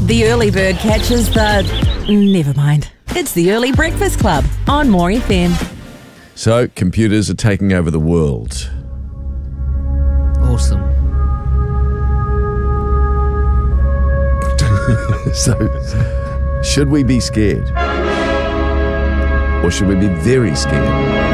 The early bird catches the... Never mind. It's the Early Breakfast Club on More FM. So, computers are taking over the world. Awesome. So, should we be scared? Or should we be very scared?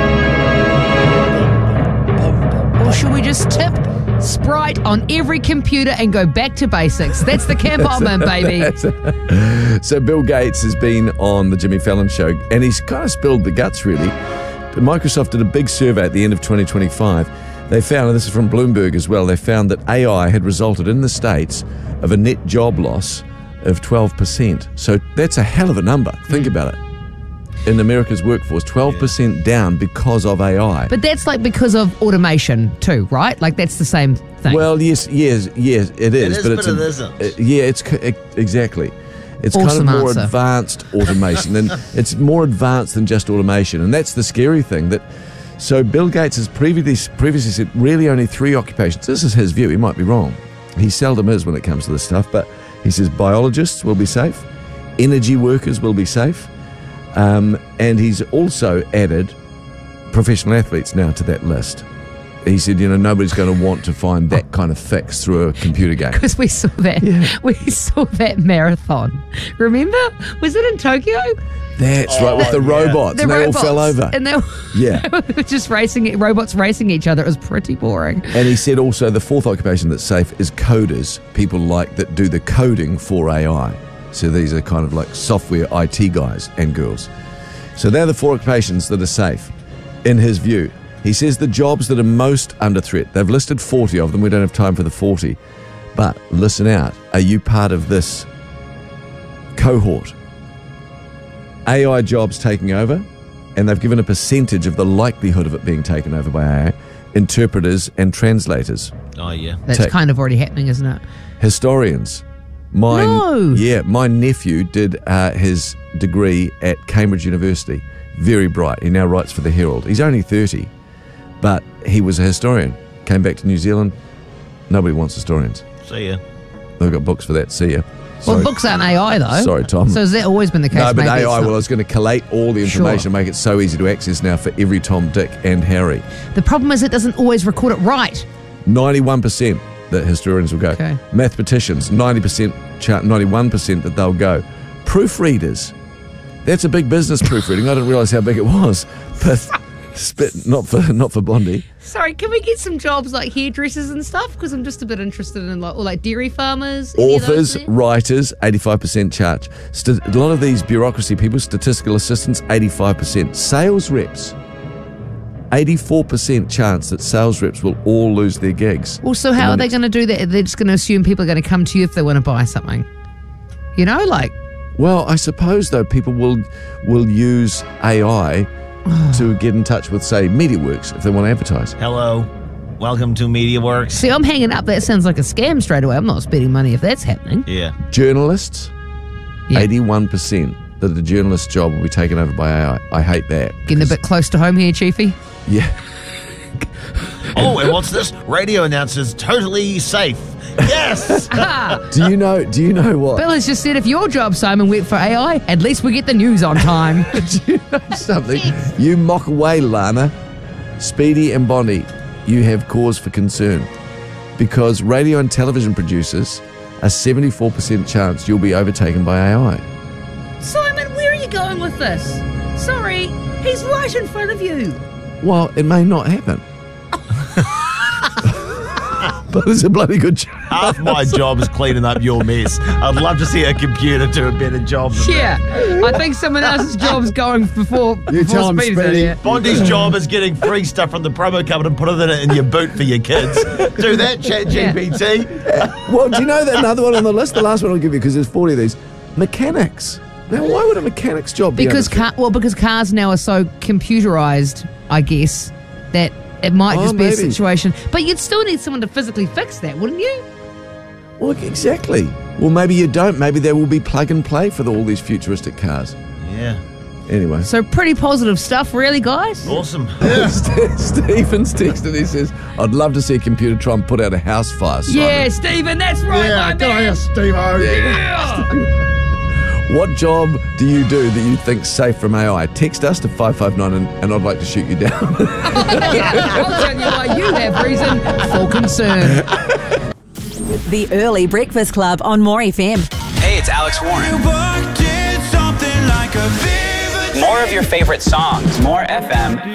Or should we just tip Sprite on every computer and go back to basics? That's the camp I'm in, baby. So Bill Gates has been on the Jimmy Fallon show and he's kind of spilled the guts, really. Microsoft did a big survey at the end of 2025. They found, and this is from Bloomberg as well, they found that AI had resulted in the States of a net job loss of 12%. So that's a hell of a number. Think about it. In America's workforce, 12% down because of AI. But that's like because of automation too, right? Like that's the same thing. Well, yes, it is. It is, but it isn't. Exactly. It's Awesome kind of more answer. advanced automation. And it's more advanced than just automation. And that's the scary thing. So Bill Gates has previously said really only 3 occupations. This is his view. He might be wrong. He seldom is when it comes to this stuff. But he says biologists will be safe. Energy workers will be safe. And he's also added professional athletes now to that list. He said, nobody's going to want to find that kind of fix through a computer game. Because we saw that. Yeah. We saw that marathon. Remember? Was it in Tokyo? That's right, with the robots. And they all fell over. And they were just robots racing each other. It was pretty boring. And he said also the 4th occupation that's safe is coders, people that do the coding for AI. So these are kind of like software IT guys and girls. So they're the 4 occupations that are safe, in his view. He says the jobs that are most under threat, they've listed 40 of them. We don't have time for the 40. But listen out. Are you part of this cohort? AI jobs taking over, and they've given a percentage of the likelihood of it being taken over by AI. Interpreters and translators. Oh, yeah. That's kind of already happening, isn't it? Historians. My nephew did his degree at Cambridge University. Very bright. He now writes for the Herald. He's only 30, but he was a historian. Came back to New Zealand. Nobody wants historians. See ya. They've got books for that. See ya. Sorry. Well, books aren't AI though. Sorry, Tom. So has that always been the case? No, but Maybe AI, it's going to collate all the information and make it so easy to access now for every Tom, Dick and Harry. The problem is it doesn't always record it right. 91% that historians will go. Okay. Mathematicians, 91% that they'll go. Proofreaders. That's a big business, proofreading. I didn't realise how big it was. But not for Bondi. Sorry, can we get some jobs like hairdressers and stuff? Because I'm just a bit interested in like dairy farmers. Authors, writers, 85% charge. A lot of these bureaucracy people, statistical assistants, 85%. Sales reps, 84% chance that sales reps will all lose their gigs. Well, so how are they going to do that? They're just going to assume people are going to come to you if they want to buy something. Well, I suppose though people will use AI to get in touch with, say, MediaWorks if they want to advertise. Hello. Welcome to MediaWorks. See, I'm hanging up. That sounds like a scam straight away. I'm not spending money if that's happening. Yeah. Journalists, 81% that the journalist job will be taken over by AI. I hate that. Getting a bit close to home here, Chiefy. Yeah. Oh, and what's this? Radio announcers totally safe. Yes. Do you know what? Bill has just said if your job, Simon, went for AI, at least we get the news on time. Do you know something? You mock away, Lana. Speedy and Bondi, you have cause for concern. Because radio and television producers, a 74% chance you'll be overtaken by AI. Simon, where are you going with this? Sorry, he's right in front of you. Well, it may not happen. But it's a bloody good job. Half my job is cleaning up your mess. I'd love to see a computer do a better job than that. I think someone else's job's going before tell him, Speedy's Speedy. in here. Bondi's job is getting free stuff from the promo cupboard and putting it in your boot for your kids. Do that, ChatGPT. Well, do you know that another one on the list? The last one I'll give you, because there's 40 of these. Mechanics. Now, why would a mechanic's job be because cars now are so computerized, I guess, that it might just be a situation. But you'd still need someone to physically fix that, wouldn't you? Well, exactly. Well, maybe you don't. Maybe there will be plug and play for all these futuristic cars. Yeah. Anyway. So pretty positive stuff, really, guys. Awesome. Yeah. Stephen's texted. He says, "I'd love to see a computer try and put out a house fire." Simon. Yeah, Stephen, that's right, my man. Steve-O. Yeah. What job do you do that you think's safe from AI? Text us to 559 and I'd like to shoot you down. I'll tell you why you have reason for concern. The Early Breakfast Club on More FM. Hey, it's Alex Warren. More of your favorite songs. More FM.